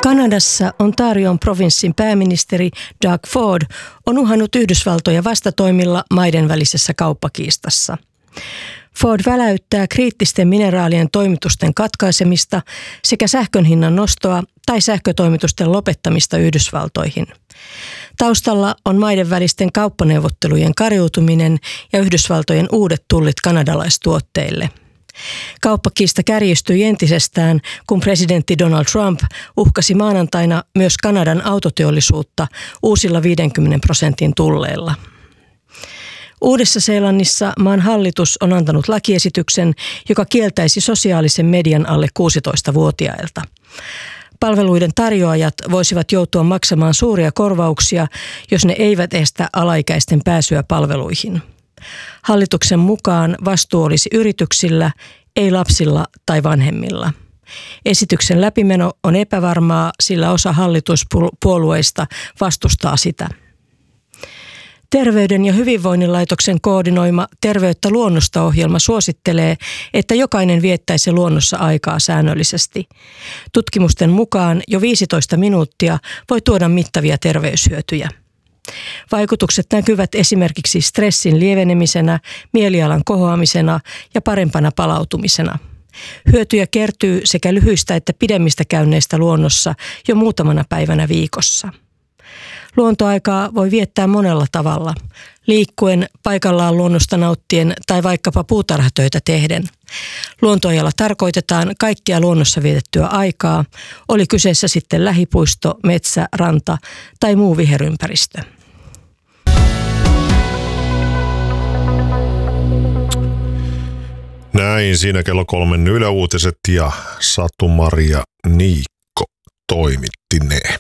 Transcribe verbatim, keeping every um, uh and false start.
Kanadassa Ontarion provinssin pääministeri Doug Ford on uhannut Yhdysvaltoja vastatoimilla maiden välisessä kauppakiistassa. Ford väläyttää kriittisten mineraalien toimitusten katkaisemista sekä sähkön hinnan nostoa tai sähkötoimitusten lopettamista Yhdysvaltoihin. Taustalla on maiden välisten kauppaneuvottelujen kariutuminen ja Yhdysvaltojen uudet tullit kanadalaistuotteille. Kauppakiista kärjistyi entisestään, kun presidentti Donald Trump uhkasi maanantaina myös Kanadan autoteollisuutta uusilla viidenkymmenen prosentin tulleilla. Uudessa-Seelannissa maan hallitus on antanut lakiesityksen, joka kieltäisi sosiaalisen median alle kuusitoistavuotiailta. Palveluiden tarjoajat voisivat joutua maksamaan suuria korvauksia, jos ne eivät estä alaikäisten pääsyä palveluihin. Hallituksen mukaan vastuu olisi yrityksillä, ei lapsilla tai vanhemmilla. Esityksen läpimeno on epävarmaa, sillä osa hallituspuolueista vastustaa sitä. Terveyden ja hyvinvoinnin laitoksen koordinoima Terveyttä luonnosta -ohjelma suosittelee, että jokainen viettäisi luonnossa aikaa säännöllisesti. Tutkimusten mukaan jo viisitoista minuuttia voi tuoda mittavia terveyshyötyjä. Vaikutukset näkyvät esimerkiksi stressin lievenemisenä, mielialan kohoamisena ja parempana palautumisena. Hyötyjä kertyy sekä lyhyistä että pidemmistä käynneistä luonnossa jo muutamana päivänä viikossa. Luontoaikaa voi viettää monella tavalla, liikkuen, paikallaan luonnosta nauttien tai vaikkapa puutarhatöitä tehden. Luontoajalla tarkoitetaan kaikkia luonnossa vietettyä aikaa, oli kyseessä sitten lähipuisto, metsä, ranta tai muu viherympäristö. Näin siinä kello kolmen Yle Uutiset ja Satu-Maria Niikko toimitti ne.